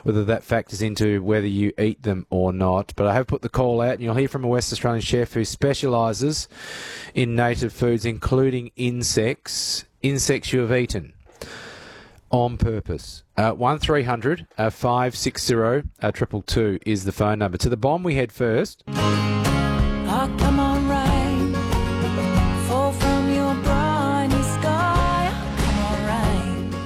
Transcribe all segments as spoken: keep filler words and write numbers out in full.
whether that factors into whether you eat them or not. But I have put the call out, and you'll hear from a West Australian chef who specialises in native foods, including insects. Insects you have eaten on purpose. Uh, one three hundred five six zero triple two is the phone number. To the bomb we head first. Oh, come on, rain. Fall from your briny sky. Oh, come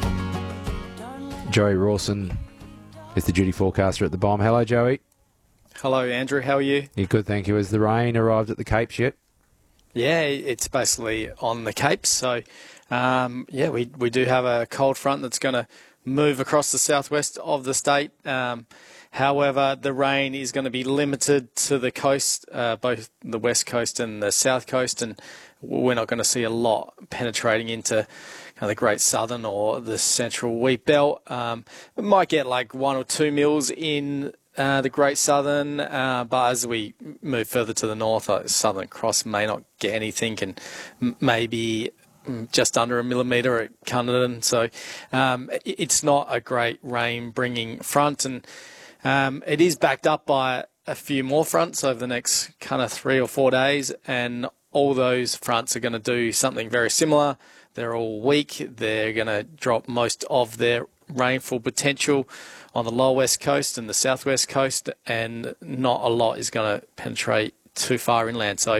on, rain. Joey Rawson is the duty forecaster at the bomb. Hello, Joey. Hello, Andrew. How are you? Yeah, good, thank you. Has the rain arrived at the Capes yet? Yeah, it's basically on the Capes. So, um, yeah, we, we do have a cold front that's going to move across the southwest of the state. Um, however, the rain is going to be limited to the coast, uh, both the west coast and the south coast, and we're not going to see a lot penetrating into kind of the Great Southern or the Central Wheat Belt. Um, we might get like one or two mils in uh, the Great Southern, uh, but as we move further to the north, uh, Southern Cross may not get anything, and m- maybe just under a millimetre at Cunnaden. So um, it's not a great rain-bringing front, and um, it is backed up by a few more fronts over the next kind of three or four days, and all those fronts are going to do something very similar. They're all weak. They're going to drop most of their rainfall potential on the lower west coast and the southwest coast, and not a lot is going to penetrate too far inland. So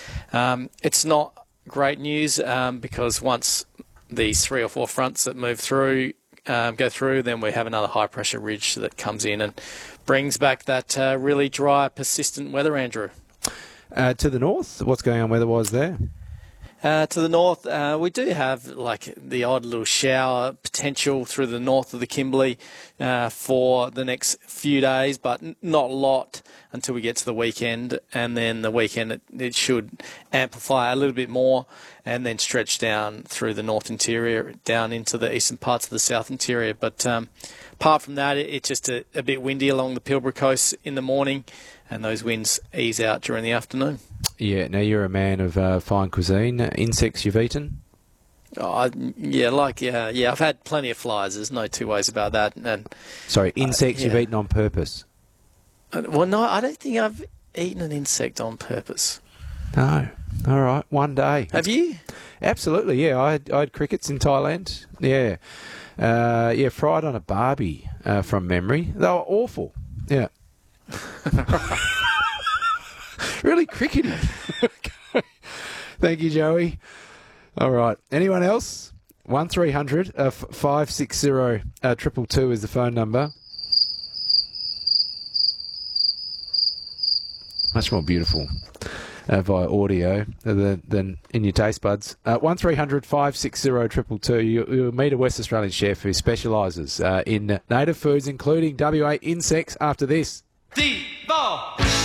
um, it's not great news um, because once these three or four fronts that move through um, go through, then we have another high pressure ridge that comes in and brings back that uh, really dry, persistent weather, Andrew. Uh, to the north, what's going on weather-wise there? Uh, to the north, uh, we do have like the odd little shower potential through the north of the Kimberley uh, for the next few days, but n- not a lot until we get to the weekend. And then the weekend, it, it should amplify a little bit more and then stretch down through the north interior, down into the eastern parts of the south interior. But um, apart from that, it, it's just a, a bit windy along the Pilbara coast in the morning, and those winds ease out during the afternoon. Yeah, now you're a man of uh, fine cuisine. Uh, insects you've eaten? Oh, yeah, like, yeah, yeah, I've had plenty of flies. There's no two ways about that. And Sorry, insects uh, yeah. you've eaten on purpose? Uh, well, no, I don't think I've eaten an insect on purpose. No. All right, one day. Have you? Absolutely, yeah. I had, I had crickets in Thailand. Yeah. Uh, yeah, fried on a barbie uh, from memory. They were awful. Yeah. Really crickety. Thank you, Joey. All right. Anyone else? One three hundred five six zero triple two is the phone number. Much more beautiful uh, via audio than, than in your taste buds. Uh, one three hundred five six zero triple two. You, you'll meet a West Australian chef who specialises uh, in native foods, including W A insects, after this. Devo!